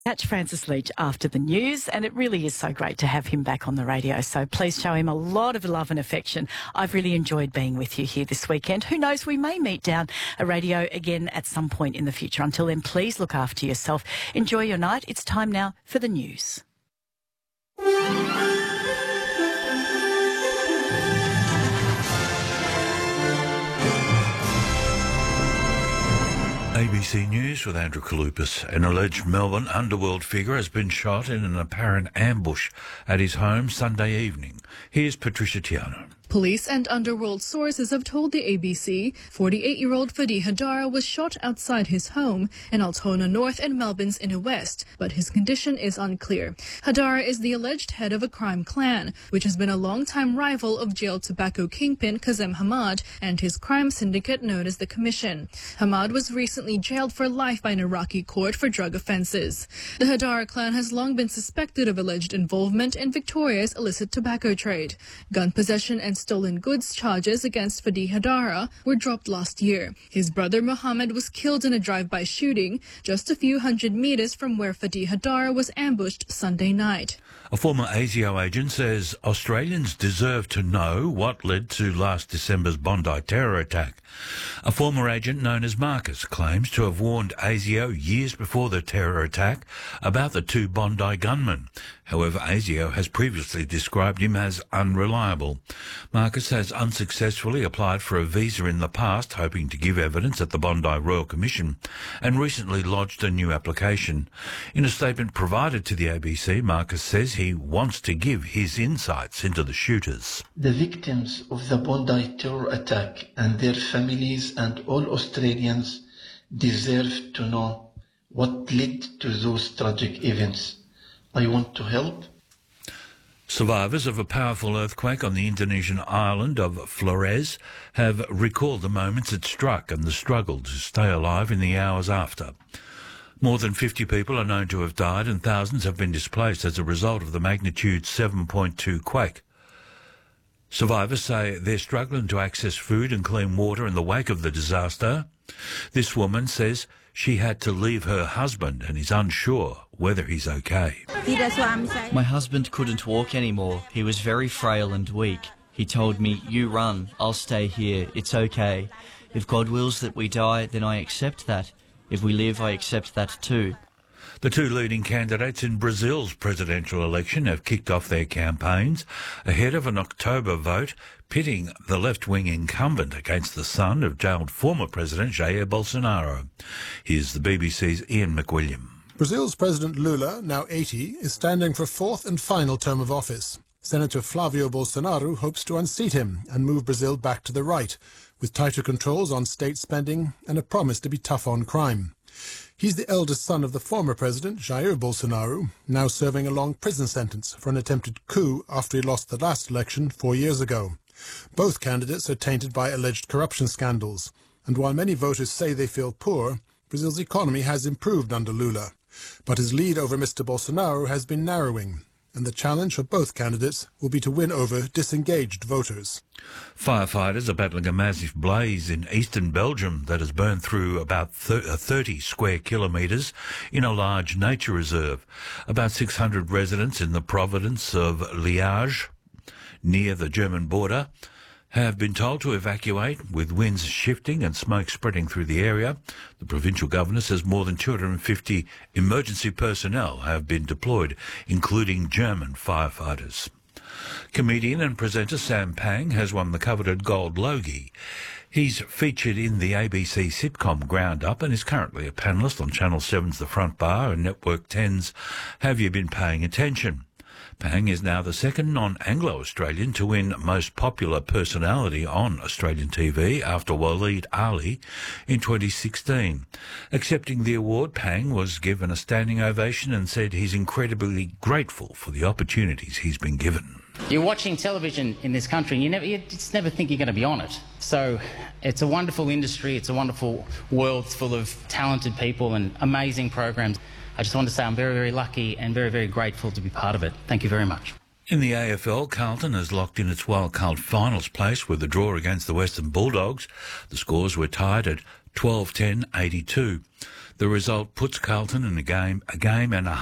Catch Francis Leach after the news, and it really is so great to have him back on the radio. So please show him a lot of love and affection. I've really enjoyed being with you here this weekend. Who knows, we may meet down a radio again at some point in the future. Until then, please look after yourself. Enjoy your night. It's time now for the news. ABC News with Andrew Kalupas. An alleged Melbourne underworld figure has been shot in an apparent ambush at his home Sunday evening. Here's Patricia Tiano. Police and underworld sources have told the ABC 48-year-old Fadi Hadara was shot outside his home in Altona North and Melbourne's Inner West, but his condition is unclear. Hadara is the alleged head of a crime clan, which has been a long-time rival of jailed tobacco kingpin Kazem Hamad and his crime syndicate known as the Commission. Hamad was recently jailed for life by an Iraqi court for drug offences. The Hadara clan has long been suspected of alleged involvement in Victoria's illicit tobacco trade. Gun possession and stolen goods charges against Fadi Hadara were dropped last year. His brother Mohammed was killed in a drive-by shooting just a few hundred metres from where Fadi Hadara was ambushed Sunday night. A former ASIO agent says Australians deserve to know what led to last December's Bondi terror attack. A former agent known as Marcus claims to have warned ASIO years before the terror attack about the two Bondi gunmen. However, ASIO has previously described him as unreliable. Marcus has unsuccessfully applied for a visa in the past, hoping to give evidence at the Bondi Royal Commission, and recently lodged a new application. In a statement provided to the ABC, Marcus says he wants to give his insights into the shooters. The victims of the Bondi terror attack and their families and all Australians deserve to know what led to those tragic events. I want to help. Survivors of a powerful earthquake on the Indonesian island of Flores have recalled the moments it struck and the struggle to stay alive in the hours after. More than 50 people are known to have died and thousands have been displaced as a result of the magnitude 7.2 quake. Survivors say they're struggling to access food and clean water in the wake of the disaster. This woman says she had to leave her husband and is unsure whether he's okay. My husband couldn't walk anymore. He was very frail and weak. He told me, "You run, I'll stay here, it's okay. If God wills that we die, then I accept that. If we live, I accept that too." The two leading candidates in Brazil's presidential election have kicked off their campaigns ahead of an October vote pitting the left-wing incumbent against the son of jailed former President Jair Bolsonaro. Here's the BBC's Ian McWilliam. Brazil's President Lula, now 80, is standing for a fourth and final term of office. Senator Flavio Bolsonaro hopes to unseat him and move Brazil back to the right, with tighter controls on state spending and a promise to be tough on crime. He's the eldest son of the former president, Jair Bolsonaro, now serving a long prison sentence for an attempted coup after he lost the last election 4 years ago. Both candidates are tainted by alleged corruption scandals, and while many voters say they feel poor, Brazil's economy has improved under Lula. But his lead over Mr. Bolsonaro has been narrowing, and the challenge for both candidates will be to win over disengaged voters. Firefighters are battling a massive blaze in eastern Belgium that has burned through about 30 square kilometres in a large nature reserve. About 600 residents in the province of Liège, near the German border, have been told to evacuate, with winds shifting and smoke spreading through the area. The provincial governor says more than 250 emergency personnel have been deployed, including German firefighters. Comedian and presenter Sam Pang has won the coveted Gold Logie. He's featured in the ABC sitcom Ground Up and is currently a panellist on Channel 7's The Front Bar and Network 10's Have You Been Paying Attention? Pang is now the second non-Anglo-Australian to win Most Popular Personality on Australian TV after Waleed Ali in 2016. Accepting the award, Pang was given a standing ovation and said he's incredibly grateful for the opportunities he's been given. You're watching television in this country and you just never think you're going to be on it. So it's a wonderful industry, it's a wonderful world full of talented people and amazing programs. I just want to say I'm very, very lucky and very, very grateful to be part of it. Thank you very much. In the AFL, Carlton has locked in its wildcard finals place with a draw against the Western Bulldogs. The scores were tied at 12-10-82. The result puts Carlton in a game and a